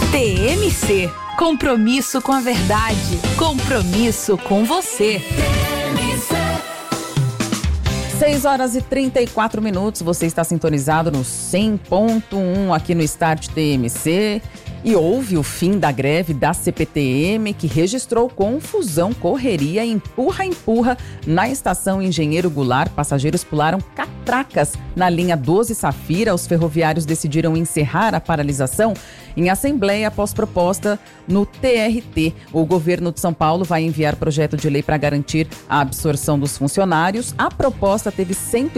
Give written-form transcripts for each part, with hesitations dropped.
TMC. Compromisso com a verdade. Compromisso com você. 6h34. Você está sintonizado no 100.1 aqui no Start TMC. E houve o fim da greve da CPTM, que registrou confusão, correria e empurra-empurra na estação Engenheiro Goulart. Passageiros pularam catracas na linha 12 Safira. Os ferroviários decidiram encerrar a paralisação em assembleia após proposta no TRT. O governo de São Paulo vai enviar projeto de lei para garantir a absorção dos funcionários. A proposta teve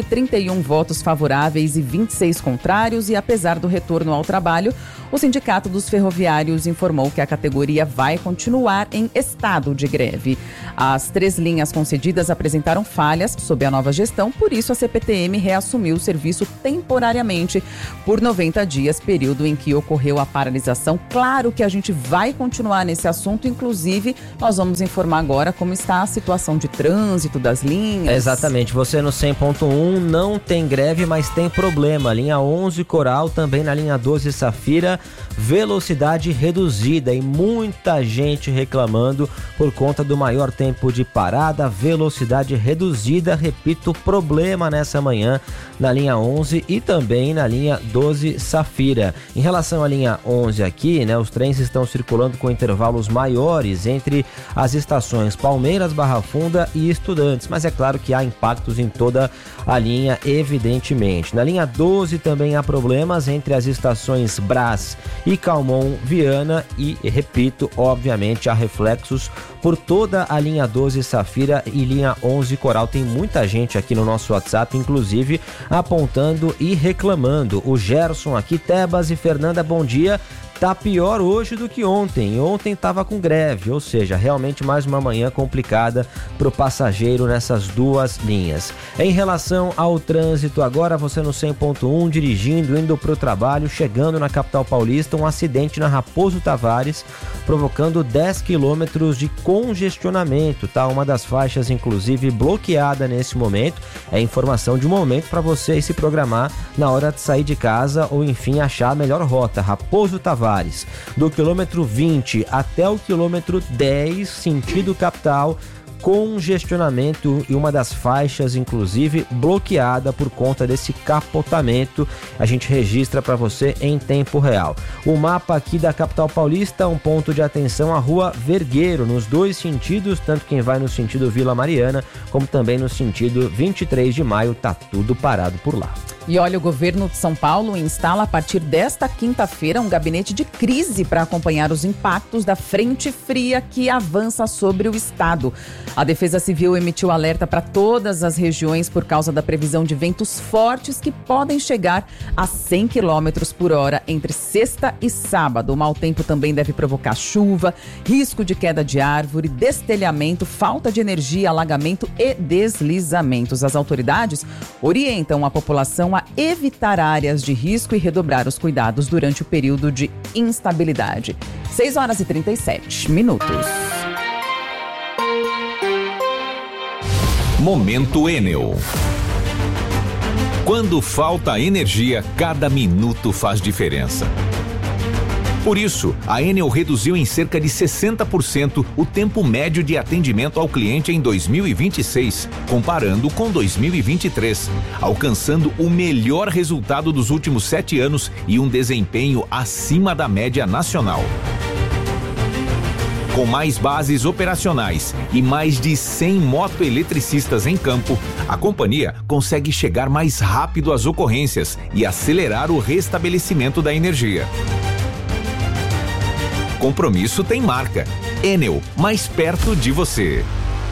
131 votos favoráveis e 26 contrários e, apesar do retorno ao trabalho, o Sindicato dos Ferroviários informou que a categoria vai continuar em estado de greve. As 3 linhas concedidas apresentaram falhas sob a nova gestão, por isso a CPTM reassumiu o serviço temporariamente por 90 dias, período em que ocorreu a paralisação. Claro que a gente vai continuar nesse assunto, inclusive nós vamos informar agora como está a situação de trânsito das linhas. Exatamente, você no 100.1 não tem greve, mas tem problema. Linha 11 Coral, também na linha 12 Safira, velocidade reduzida e muita gente reclamando por conta do maior tempo de parada, velocidade reduzida, repito, problema nessa manhã na linha 11 e também na linha 12 Safira. Em relação à linha 11 aqui, os trens estão circulando com intervalos maiores entre as estações Palmeiras, Barra Funda e Estudantes, mas é claro que há impactos em toda a linha, evidentemente. Na linha 12 também há problemas entre as estações Brás e Calmon Viana e, repito, obviamente há reflexos por toda a linha 12 Safira e linha 11 Coral. Tem muita gente aqui no nosso WhatsApp, inclusive, apontando e reclamando. O Gerson aqui, Tebas e Fernanda, bom dia. Tá pior hoje do que ontem. Ontem estava com greve, ou seja, realmente mais uma manhã complicada para o passageiro nessas duas linhas. Em relação ao trânsito, agora você no 100.1, dirigindo, indo para o trabalho, chegando na capital paulista, um acidente na Raposo Tavares, provocando 10 quilômetros de congestionamento, tá? Uma das faixas, inclusive, bloqueada nesse momento. É informação de momento para você se programar na hora de sair de casa ou, enfim, achar a melhor rota. Raposo Tavares, do quilômetro 20 até o quilômetro 10, sentido capital, congestionamento e uma das faixas, inclusive, bloqueada por conta desse capotamento. A gente registra para você em tempo real. O mapa aqui da capital paulista, um ponto de atenção, a Rua Vergueiro, nos dois sentidos, tanto quem vai no sentido Vila Mariana, como também no sentido 23 de maio, tá tudo parado por lá. E olha, o governo de São Paulo instala a partir desta quinta-feira um gabinete de crise para acompanhar os impactos da frente fria que avança sobre o estado. A Defesa Civil emitiu alerta para todas as regiões por causa da previsão de ventos fortes que podem chegar a 100 km por hora entre sexta e sábado. O mau tempo também deve provocar chuva, risco de queda de árvore, destelhamento, falta de energia, alagamento e deslizamentos. As autoridades orientam a população a evitar áreas de risco e redobrar os cuidados durante o período de instabilidade. 6h37. Momento Enel. Quando falta energia, cada minuto faz diferença. Por isso, a Enel reduziu em cerca de 60% o tempo médio de atendimento ao cliente em 2026, comparando com 2023, alcançando o melhor resultado dos últimos 7 anos e um desempenho acima da média nacional. Com mais bases operacionais e mais de 100 motoeletricistas em campo, a companhia consegue chegar mais rápido às ocorrências e acelerar o restabelecimento da energia. Compromisso tem marca. Enel, mais perto de você.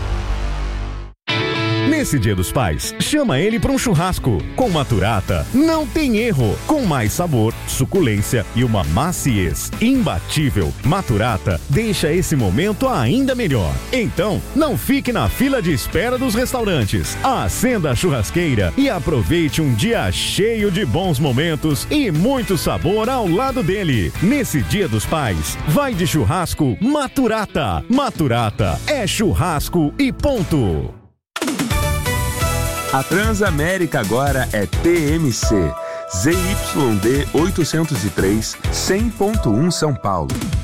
Nesse Dia dos Pais, chama ele para um churrasco. Com Maturata, não tem erro. Com mais sabor, suculência e uma maciez imbatível, Maturata deixa esse momento ainda melhor. Então, não fique na fila de espera dos restaurantes. Acenda a churrasqueira e aproveite um dia cheio de bons momentos e muito sabor ao lado dele. Nesse Dia dos Pais, vai de churrasco Maturata. Maturata é churrasco e ponto. A Transamérica agora é TMC. ZYD 803, 100.1 São Paulo.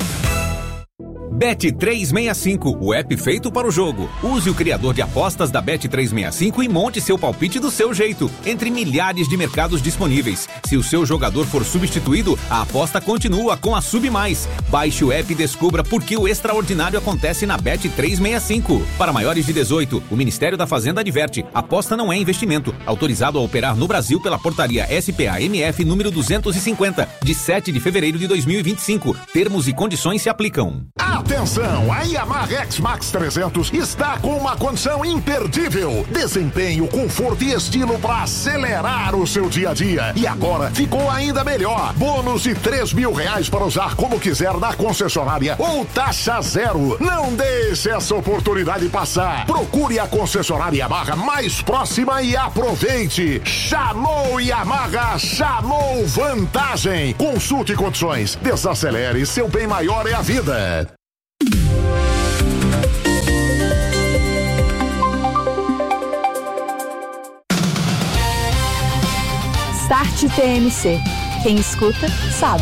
Bet365, o app feito para o jogo. Use o criador de apostas da Bet365 e monte seu palpite do seu jeito, entre milhares de mercados disponíveis. Se o seu jogador for substituído, a aposta continua com a Sub+. Baixe o app e descubra por que o extraordinário acontece na Bet365. Para maiores de 18, o Ministério da Fazenda adverte: aposta não é investimento. Autorizado a operar no Brasil pela portaria SPA-MF número 250, de 7 de fevereiro de 2025. Termos e condições se aplicam. Atenção, a Yamaha X-Max 300 está com uma condição imperdível. Desempenho, conforto e estilo para acelerar o seu dia a dia. E agora ficou ainda melhor. Bônus de R$3.000 para usar como quiser na concessionária ou taxa zero. Não deixe essa oportunidade passar. Procure a concessionária Yamaha mais próxima e aproveite. Chamou Yamaha, chamou vantagem. Consulte condições. Desacelere, seu bem maior é a vida. Start TMC. Quem escuta, sabe.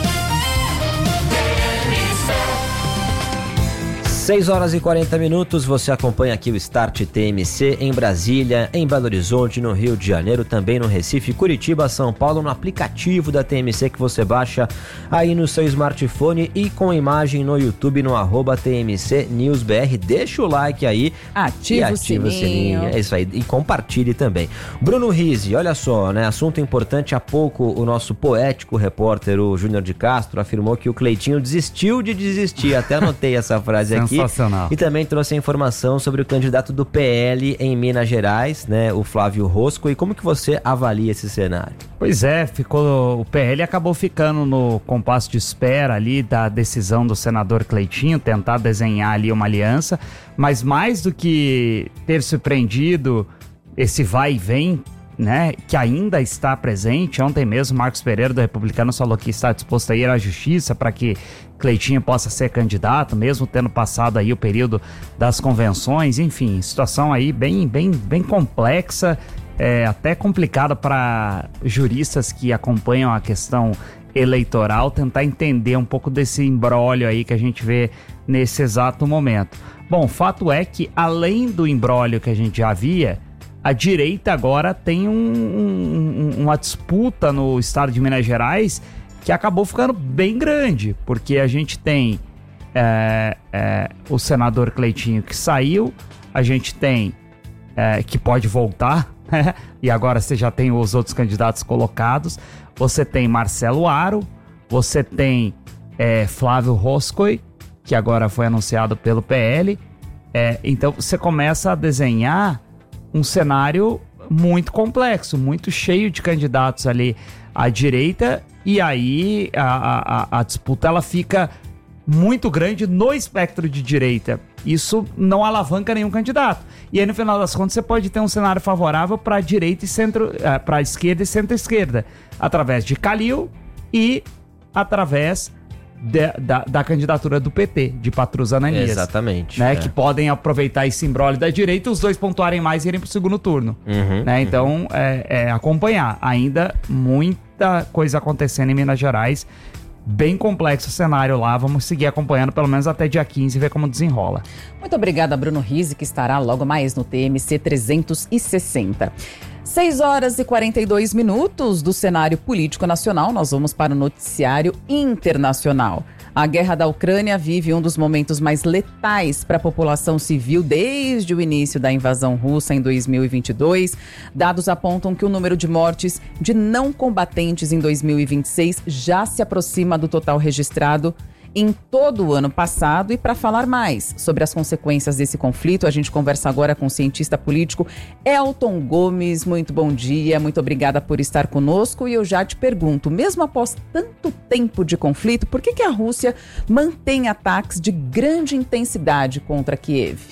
6 horas e 40 minutos, você acompanha aqui o Start TMC em Brasília, em Belo Horizonte, no Rio de Janeiro, também no Recife, Curitiba, São Paulo, no aplicativo da TMC que você baixa aí no seu smartphone e com imagem no YouTube no @TMC News BR. Deixa o like aí, ativa o sininho. É isso aí, e compartilhe também. Bruno Rizzi, olha só, né? Assunto importante, há pouco o nosso poético repórter, o Júnior de Castro, afirmou que o Cleitinho desistiu de desistir, até anotei essa frase aqui. Sensacional. E também trouxe a informação sobre o candidato do PL em Minas Gerais, né, o Flávio Rosco. E como que você avalia esse cenário? Pois é, o PL acabou ficando no compasso de espera ali da decisão do senador Cleitinho, tentar desenhar ali uma aliança, mas mais do que ter surpreendido esse vai e vem, né, que ainda está presente. Ontem mesmo Marcos Pereira do Republicanos falou que está disposto a ir à justiça para que Cleitinho possa ser candidato, mesmo tendo passado aí o período das convenções. Enfim, situação aí bem complexa, até complicada para juristas que acompanham a questão eleitoral tentar entender um pouco desse imbróglio aí que a gente vê nesse exato momento. Bom, fato é que além do imbróglio que a gente já via, a direita agora tem uma disputa no estado de Minas Gerais que acabou ficando bem grande, porque a gente tem o senador Cleitinho que saiu, a gente tem que pode voltar, e agora você já tem os outros candidatos colocados, você tem Marcelo Aro, você tem Flávio Rosco, que agora foi anunciado pelo PL, então você começa a desenhar um cenário muito complexo, muito cheio de candidatos ali à direita, e aí a disputa ela fica muito grande no espectro de direita. Isso não alavanca nenhum candidato. E aí, no final das contas, você pode ter um cenário favorável para a direita e para a esquerda e centro-esquerda, através de Calil e através da candidatura do PT, de Patrus Ananias. Exatamente. Né, que podem aproveitar esse imbróglio da direita e os dois pontuarem mais e irem para o segundo turno. Né, então, acompanhar. Ainda muita coisa acontecendo em Minas Gerais. Bem complexo o cenário lá. Vamos seguir acompanhando pelo menos até dia 15 e ver como desenrola. Muito obrigada, Bruno Rizzi, que estará logo mais no TMC 360. 6 horas e 42 minutos do cenário político nacional. Nós vamos para o noticiário internacional. A guerra da Ucrânia vive um dos momentos mais letais para a população civil desde o início da invasão russa em 2022. Dados apontam que o número de mortes de não combatentes em 2026 já se aproxima do total registrado em todo o ano passado. E para falar mais sobre as consequências desse conflito, a gente conversa agora com o cientista político Elton Gomes. Muito bom dia, muito obrigada por estar conosco. E eu já te pergunto, mesmo após tanto tempo de conflito, por que a Rússia mantém ataques de grande intensidade contra Kiev?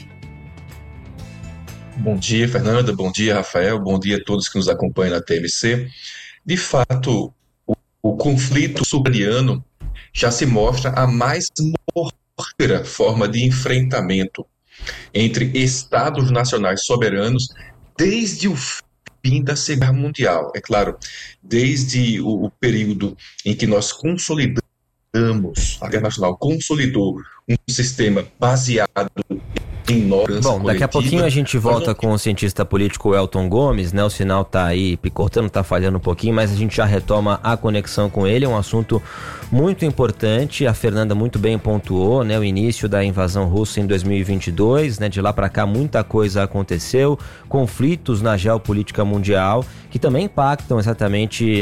Bom dia, Fernanda. Bom dia, Rafael. Bom dia a todos que nos acompanham na TMC. De fato, o conflito ucraniano já se mostra a mais mortífera forma de enfrentamento entre estados nacionais soberanos desde o fim da Segunda Guerra Mundial. É claro, desde o período em que nós consolidamos, a Guerra Nacional consolidou um sistema baseado em normas. Bom, daqui a pouquinho a gente volta com o cientista político Elton Gomes, né? O sinal tá aí picotando, tá falhando um pouquinho, mas a gente já retoma a conexão com ele. É um assunto muito importante. A Fernanda muito bem pontuou, né? O início da invasão russa em 2022, né? De lá para cá muita coisa aconteceu, conflitos na geopolítica mundial que também impactam exatamente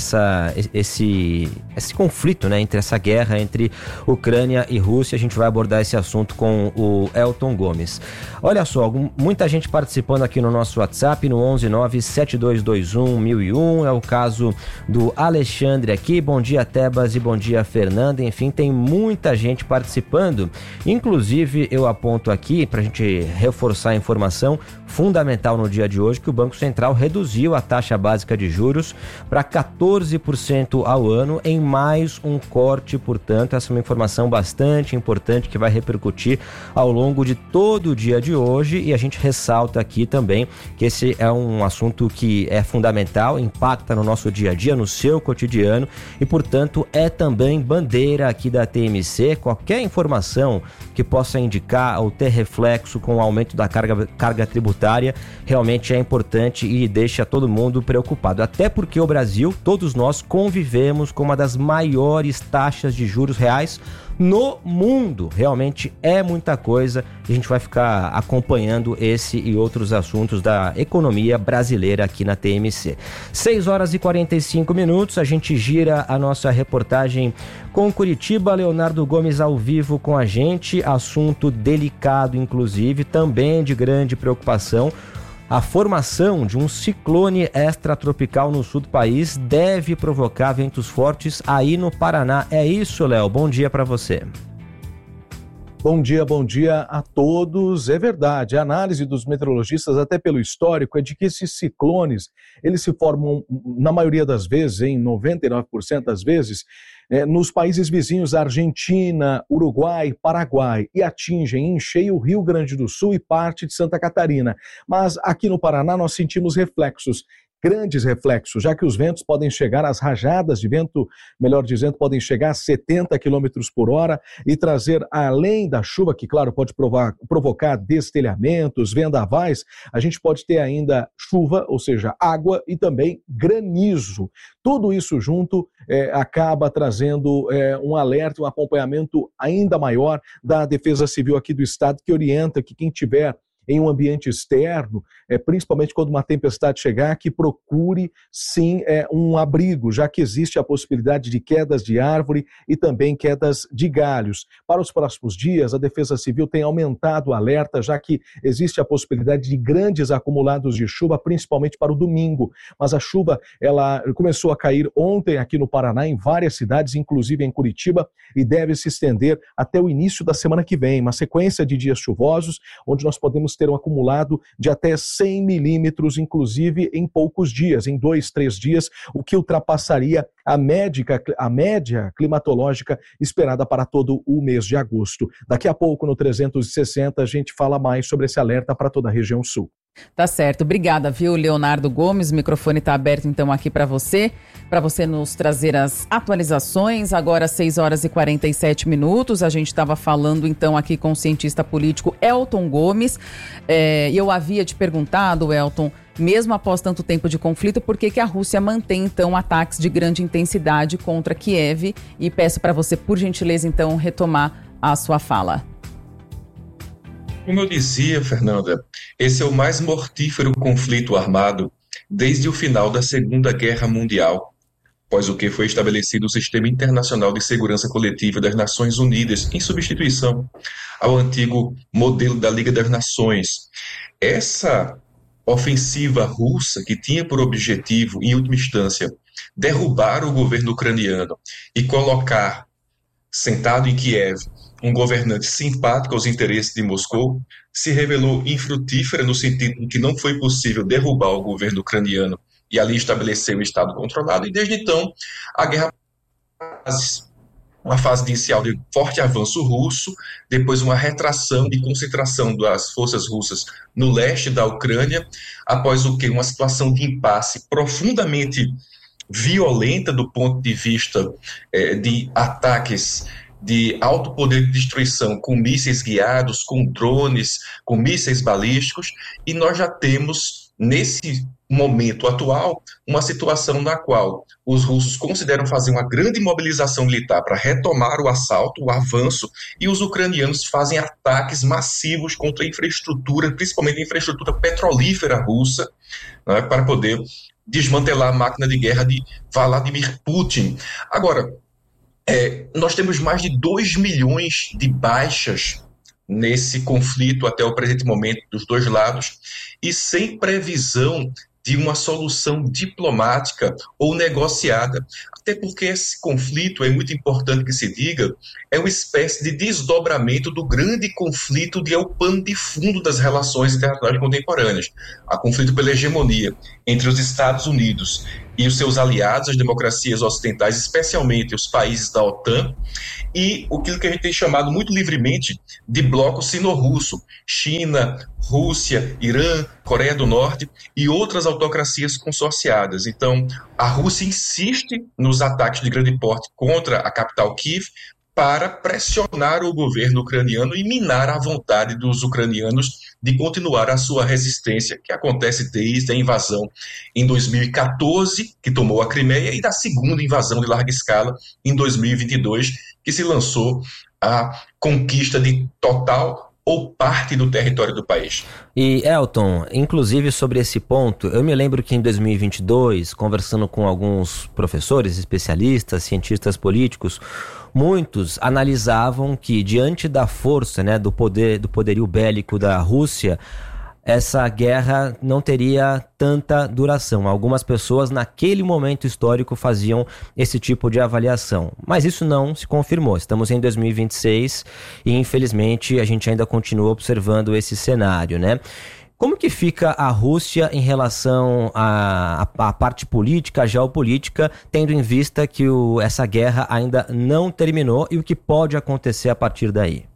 esse conflito, né? Entre essa guerra entre Ucrânia e Rússia. A gente vai abordar esse assunto com o Elton Gomes. Olha só, muita gente participando aqui no nosso WhatsApp, no 11972211001, é o caso do Alexandre aqui. Bom dia, Tebas, e bom dia, Fernanda. Enfim, tem muita gente participando. Inclusive, eu aponto aqui, para a gente reforçar a informação fundamental no dia de hoje, que o Banco Central reduziu a taxa básica de juros para 14% ao ano, em mais um corte. Portanto, essa é uma informação bastante importante que vai repercutir ao longo de todo o dia de hoje, e a gente ressalta aqui também que esse é um assunto que é fundamental, impacta no nosso dia a dia, no seu cotidiano, e portanto é também bandeira aqui da TMC. Qualquer informação que possa indicar ou ter reflexo com o aumento da carga tributária realmente é importante e deixa todo mundo preocupado, até porque o Brasil, todos nós convivemos com uma das maiores taxas de juros reais no mundo. Realmente é muita coisa, e a gente vai ficar acompanhando esse e outros assuntos da economia brasileira aqui na TMC. 6h45, a gente gira a nossa reportagem com Curitiba. Leonardo Gomes ao vivo com a gente, assunto delicado, inclusive, também de grande preocupação. A formação de um ciclone extratropical no sul do país deve provocar ventos fortes aí no Paraná. É isso, Léo. Bom dia para você. Bom dia a todos. É verdade, a análise dos meteorologistas, até pelo histórico, é de que esses ciclones, eles se formam, na maioria das vezes, em 99% das vezes, nos países vizinhos, Argentina, Uruguai, Paraguai, e atingem em cheio o Rio Grande do Sul e parte de Santa Catarina. Mas aqui no Paraná nós sentimos reflexos, grandes reflexos, já que os ventos podem chegar, as rajadas de vento, melhor dizendo, podem chegar a 70 km por hora e trazer, além da chuva, que claro pode provocar destelhamentos, vendavais, a gente pode ter ainda chuva, ou seja, água, e também granizo. Tudo isso junto acaba trazendo um alerta, um acompanhamento ainda maior da Defesa Civil aqui do Estado, que orienta que quem tiver em um ambiente externo, principalmente quando uma tempestade chegar, que procure sim um abrigo, já que existe a possibilidade de quedas de árvore e também quedas de galhos. Para os próximos dias, a Defesa Civil tem aumentado o alerta, já que existe a possibilidade de grandes acumulados de chuva, principalmente para o domingo. Mas a chuva, ela começou a cair ontem aqui no Paraná, em várias cidades, inclusive em Curitiba, e deve se estender até o início da semana que vem. Uma sequência de dias chuvosos, onde nós podemos ter um acumulado de até 100 milímetros, inclusive em poucos dias, em 2-3 dias, o que ultrapassaria a média climatológica esperada para todo o mês de agosto. Daqui a pouco, no 360, a gente fala mais sobre esse alerta para toda a região sul. Tá certo, obrigada, viu, Leonardo Gomes? O microfone está aberto então aqui para você nos trazer as atualizações. Agora 6h47, a gente estava falando então aqui com o cientista político Elton Gomes, e eu havia te perguntado, Elton, mesmo após tanto tempo de conflito, por que a Rússia mantém então ataques de grande intensidade contra Kiev, e peço para você, por gentileza, então retomar a sua fala. Como eu dizia, Fernanda, esse é o mais mortífero conflito armado desde o final da Segunda Guerra Mundial, após o que foi estabelecido o Sistema Internacional de Segurança Coletiva das Nações Unidas, em substituição ao antigo modelo da Liga das Nações. Essa ofensiva russa, que tinha por objetivo, em última instância, derrubar o governo ucraniano e colocar, sentado em Kiev, um governante simpático aos interesses de Moscou, se revelou infrutífera no sentido de que não foi possível derrubar o governo ucraniano e ali estabelecer um Estado controlado, e desde então a guerra uma fase inicial de forte avanço russo, depois uma retração e concentração das forças russas no leste da Ucrânia, após o quê? Uma situação de impasse profundamente violenta do ponto de vista de ataques de alto poder de destruição, com mísseis guiados, com drones, com mísseis balísticos, e nós já temos, nesse momento atual, uma situação na qual os russos consideram fazer uma grande mobilização militar para retomar o assalto, o avanço, e os ucranianos fazem ataques massivos contra a infraestrutura, principalmente a infraestrutura petrolífera russa, né, para poder desmantelar a máquina de guerra de Vladimir Putin. Agora, nós temos mais de 2 milhões de baixas nesse conflito até o presente momento dos dois lados, e sem previsão de uma solução diplomática ou negociada. Até porque esse conflito, é muito importante que se diga, é uma espécie de desdobramento do grande conflito que é o pano de fundo das relações internacionais contemporâneas. O conflito pela hegemonia entre os Estados Unidos e os seus aliados, as democracias ocidentais, especialmente os países da OTAN, e aquilo que a gente tem chamado muito livremente de bloco sino-russo, China, Rússia, Irã, Coreia do Norte e outras autocracias consorciadas. Então, a Rússia insiste nos ataques de grande porte contra a capital Kiev para pressionar o governo ucraniano e minar a vontade dos ucranianos de continuar a sua resistência, que acontece desde a invasão em 2014, que tomou a Crimeia, e da segunda invasão de larga escala em 2022, que se lançou a conquista de total ou parte do território do país. E, Elton, inclusive sobre esse ponto, eu me lembro que em 2022, conversando com alguns professores, especialistas, cientistas políticos, muitos analisavam que, diante da força, né, do poderio bélico da Rússia, essa guerra não teria tanta duração. Algumas pessoas, naquele momento histórico, faziam esse tipo de avaliação. Mas isso não se confirmou. Estamos em 2026 e, infelizmente, a gente ainda continua observando esse cenário, né? Como que fica a Rússia em relação à parte política, à geopolítica, tendo em vista que essa guerra ainda não terminou e o que pode acontecer a partir daí?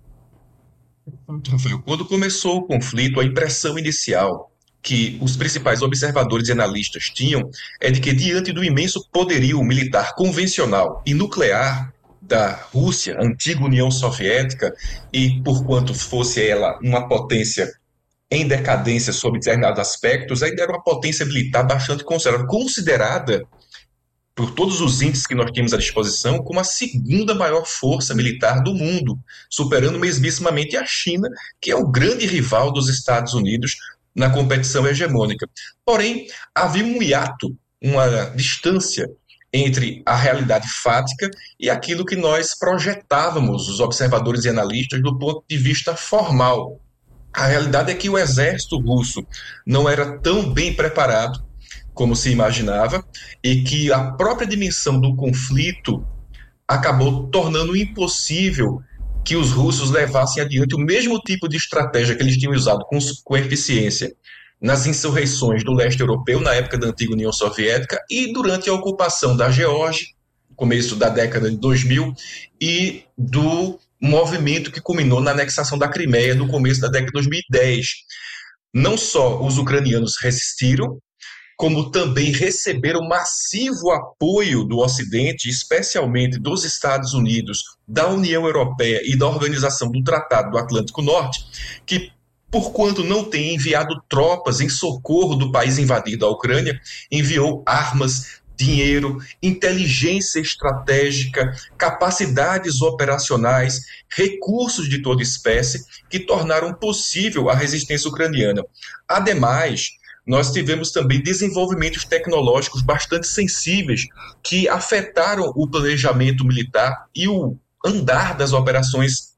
Quando começou o conflito, a impressão inicial que os principais observadores e analistas tinham é de que, diante do imenso poderio militar convencional e nuclear da Rússia, antiga União Soviética, e por quanto fosse ela uma potência em decadência sob determinados aspectos, ainda era uma potência militar bastante considerada por todos os índices que nós temos à disposição, como a segunda maior força militar do mundo, superando mesmissimamente a China, que é o grande rival dos Estados Unidos na competição hegemônica. Porém, havia um hiato, uma distância entre a realidade fática e aquilo que nós projetávamos, os observadores e analistas, do ponto de vista formal. A realidade é que o exército russo não era tão bem preparado como se imaginava, e que a própria dimensão do conflito acabou tornando impossível que os russos levassem adiante o mesmo tipo de estratégia que eles tinham usado com eficiência nas insurreições do leste europeu, na época da antiga União Soviética, e durante a ocupação da Geórgia, começo da década de 2000, e do movimento que culminou na anexação da Crimeia no começo da década de 2010. Não só os ucranianos resistiram, como também receberam massivo apoio do Ocidente, especialmente dos Estados Unidos, da União Europeia e da Organização do Tratado do Atlântico Norte, que, por quanto não tem enviado tropas em socorro do país invadido, a Ucrânia, enviou armas, dinheiro, inteligência estratégica, capacidades operacionais, recursos de toda espécie, que tornaram possível a resistência ucraniana. Ademais, nós tivemos também desenvolvimentos tecnológicos bastante sensíveis que afetaram o planejamento militar e o andar das operações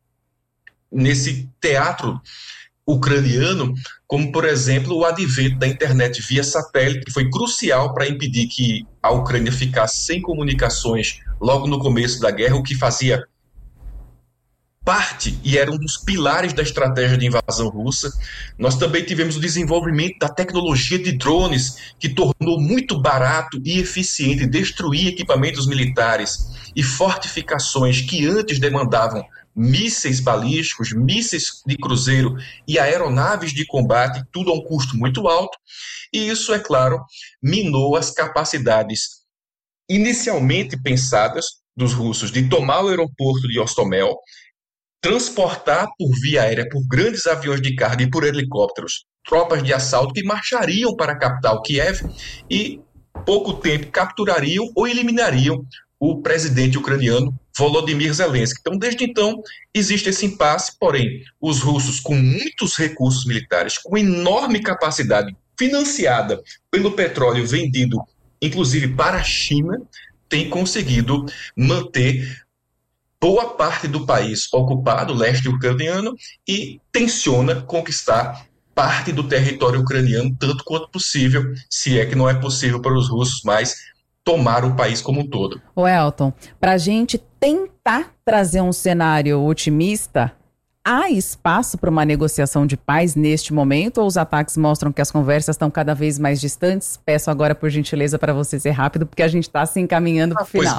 nesse teatro ucraniano, como, por exemplo, o advento da internet via satélite, que foi crucial para impedir que a Ucrânia ficasse sem comunicações logo no começo da guerra, o que fazia parte e era um dos pilares da estratégia de invasão russa. Nós também tivemos o desenvolvimento da tecnologia de drones, que tornou muito barato e eficiente destruir equipamentos militares e fortificações que antes demandavam mísseis balísticos, mísseis de cruzeiro e aeronaves de combate, tudo a um custo muito alto. E isso, é claro, minou as capacidades inicialmente pensadas dos russos de tomar o aeroporto de Hostomel, transportar por via aérea, por grandes aviões de carga e por helicópteros, tropas de assalto que marchariam para a capital Kiev e, pouco tempo, capturariam ou eliminariam o presidente ucraniano Volodymyr Zelensky. Então, desde então, existe esse impasse, porém, os russos, com muitos recursos militares, com enorme capacidade financiada pelo petróleo vendido, inclusive para a China, têm conseguido manter boa parte do país ocupado, o leste ucraniano, e tenciona conquistar parte do território ucraniano tanto quanto possível, se é que não é possível para os russos mais tomar o país como um todo. Ô Elton, para a gente tentar trazer um cenário otimista, há espaço para uma negociação de paz neste momento ou os ataques mostram que as conversas estão cada vez mais distantes? Peço agora, por gentileza, para você ser rápido, porque a gente está se encaminhando para o final.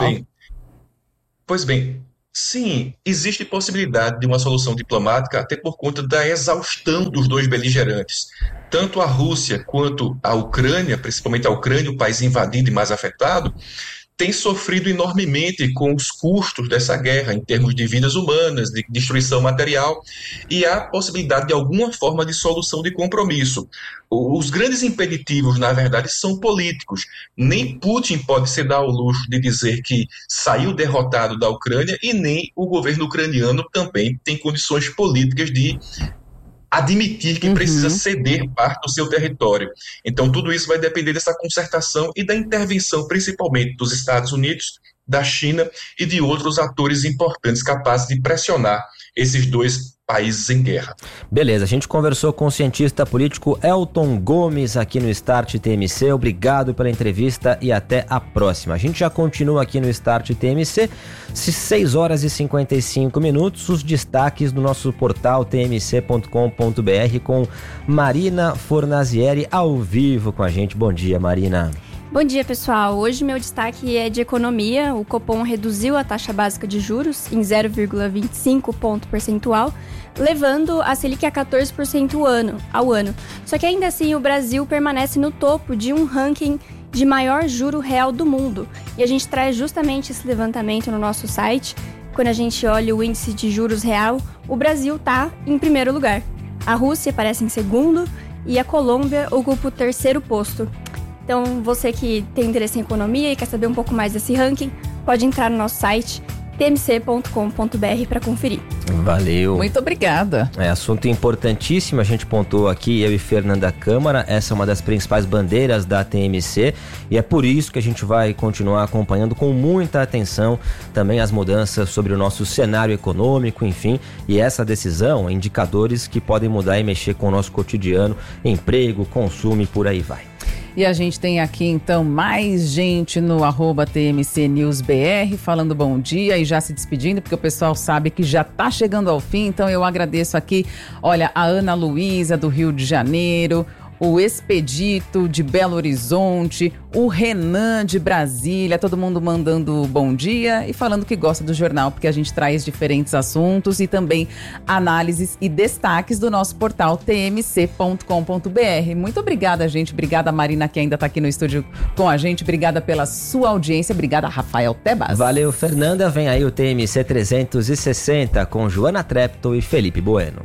Pois bem, sim, existe possibilidade de uma solução diplomática, até por conta da exaustão dos dois beligerantes. Tanto a Rússia quanto a Ucrânia, principalmente a Ucrânia, o país invadido e mais afetado, tem sofrido enormemente com os custos dessa guerra, em termos de vidas humanas, de destruição material, e há possibilidade de alguma forma de solução de compromisso. Os grandes impeditivos, na verdade, são políticos. Nem Putin pode se dar ao luxo de dizer que saiu derrotado da Ucrânia, e nem o governo ucraniano também tem condições políticas de admitir que precisa ceder parte do seu território. Então, tudo isso vai depender dessa concertação e da intervenção, principalmente dos Estados Unidos, da China e de outros atores importantes capazes de pressionar esses dois países em guerra. Beleza, a gente conversou com o cientista político Elton Gomes aqui no Start TMC. Obrigado pela entrevista e até a próxima. A gente já continua aqui no Start TMC, 6 horas e 55 minutos, os destaques do nosso portal tmc.com.br com Marina Fornazieri ao vivo com a gente. Bom dia, Marina. Bom dia, pessoal. Hoje meu destaque é de economia. O Copom reduziu a taxa básica de juros em 0,25 ponto percentual, levando a Selic a 14% ao ano. Só que ainda assim o Brasil permanece no topo de um ranking de maior juro real do mundo. E a gente traz justamente esse levantamento no nosso site. Quando a gente olha o índice de juros real, o Brasil está em primeiro lugar. A Rússia aparece em segundo e a Colômbia ocupa o terceiro posto. Então, você que tem interesse em economia e quer saber um pouco mais desse ranking, pode entrar no nosso site tmc.com.br para conferir. Valeu. Muito obrigada. É assunto importantíssimo, a gente pontuou aqui, eu e Fernanda Câmara, essa é uma das principais bandeiras da TMC e é por isso que a gente vai continuar acompanhando com muita atenção também as mudanças sobre o nosso cenário econômico, enfim, e essa decisão, indicadores que podem mudar e mexer com o nosso cotidiano, emprego, consumo e por aí vai. E a gente tem aqui, então, mais gente no @TMCNewsBR falando bom dia e já se despedindo, porque o pessoal sabe que já está chegando ao fim. Então, eu agradeço aqui, olha, a Ana Luísa, do Rio de Janeiro, o Expedito, de Belo Horizonte, o Renan, de Brasília, todo mundo mandando bom dia e falando que gosta do jornal, porque a gente traz diferentes assuntos e também análises e destaques do nosso portal tmc.com.br. Muito obrigada, gente. Obrigada, Marina, que ainda está aqui no estúdio com a gente. Obrigada pela sua audiência. Obrigada, Rafael Tebas. Valeu, Fernanda. Vem aí o TMC 360 com Joana Trepto e Felipe Bueno.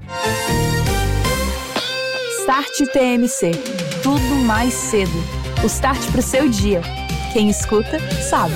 Start TMC. Tudo mais cedo. O start pro seu dia. Quem escuta, sabe.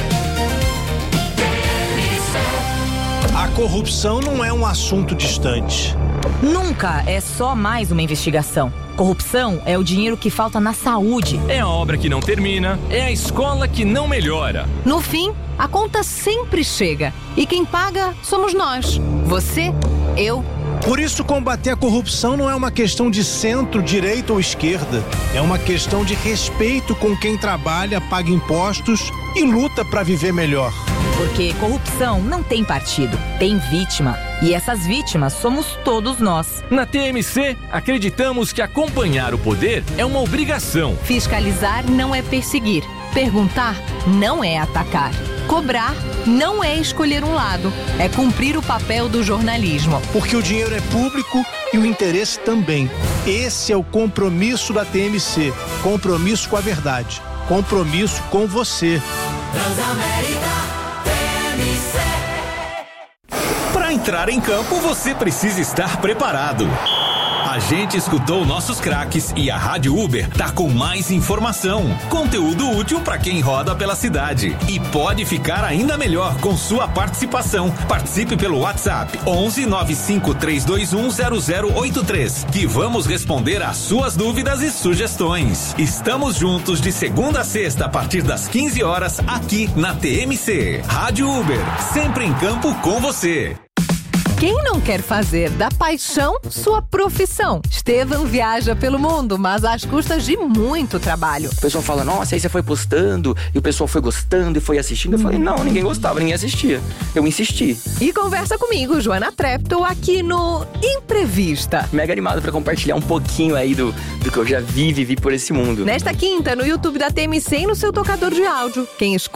A corrupção não é um assunto distante. Nunca é só mais uma investigação. Corrupção é o dinheiro que falta na saúde. É a obra que não termina, é a escola que não melhora. No fim, a conta sempre chega. E quem paga somos nós. Você, eu. Por isso, combater a corrupção não é uma questão de centro, direita ou esquerda. É uma questão de respeito com quem trabalha, paga impostos e luta para viver melhor. Porque corrupção não tem partido, tem vítima. E essas vítimas somos todos nós. Na TMC, acreditamos que acompanhar o poder é uma obrigação. Fiscalizar não é perseguir. Perguntar não é atacar. Cobrar não é escolher um lado. É cumprir o papel do jornalismo. Porque o dinheiro é público e o interesse também. Esse é o compromisso da TMC. Compromisso com a verdade. Compromisso com você. Transamérica TMC. Para entrar em campo, você precisa estar preparado. A gente escutou nossos craques e a Rádio Uber tá com mais informação, conteúdo útil para quem roda pela cidade. E pode ficar ainda melhor com sua participação. Participe pelo WhatsApp 11 95 321 0083, que vamos responder às suas dúvidas e sugestões. Estamos juntos de segunda a sexta a partir das 15 horas aqui na TMC. Rádio Uber, sempre em campo com você. Quem não quer fazer da paixão sua profissão? Estevam viaja pelo mundo, mas às custas de muito trabalho. O pessoal fala, nossa, aí você foi postando e o pessoal foi gostando e foi assistindo. Eu falei, não, ninguém gostava, ninguém assistia. Eu insisti. E conversa comigo, Joana Treptow, aqui no Imprevista. Mega animado pra compartilhar um pouquinho aí do que eu já vivi por esse mundo. Nesta quinta, no YouTube da TMC e no seu tocador de áudio. Quem escuta